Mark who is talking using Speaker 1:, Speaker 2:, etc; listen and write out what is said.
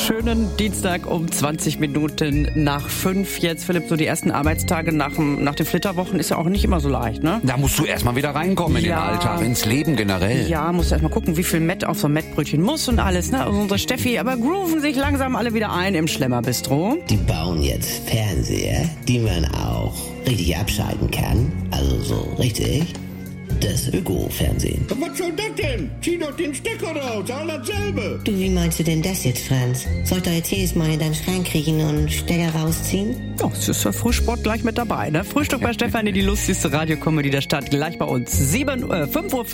Speaker 1: Schönen Dienstag um 20 Minuten nach 5. Jetzt, Philipp, so die ersten Arbeitstage nach den Flitterwochen ist ja auch nicht immer so leicht, ne?
Speaker 2: Da musst du erstmal wieder reinkommen in den Alltag, ins Leben generell.
Speaker 1: Ja, musst du erstmal gucken, wie viel Mett auf so ein Mettbrötchen muss und alles, ne? Also unsere Steffi, aber grooven sich langsam alle wieder ein im Schlemmerbistro.
Speaker 3: Die bauen jetzt Fernseher, die man auch richtig abschalten kann. Also so richtig. Das Öko-Fernsehen.
Speaker 4: Was soll das denn? Zieh doch den Stecker raus, all dasselbe.
Speaker 3: Du, wie meinst du denn das jetzt, Franz? Soll ich doch jetzt jedes Mal in deinen Schrank kriechen und Stecker rausziehen?
Speaker 1: Ja, es ist für Frühsport gleich mit dabei, ne? Frühstück bei Stefanie, die lustigste Radiokomödie der Stadt, gleich bei uns. 5:05 Uhr.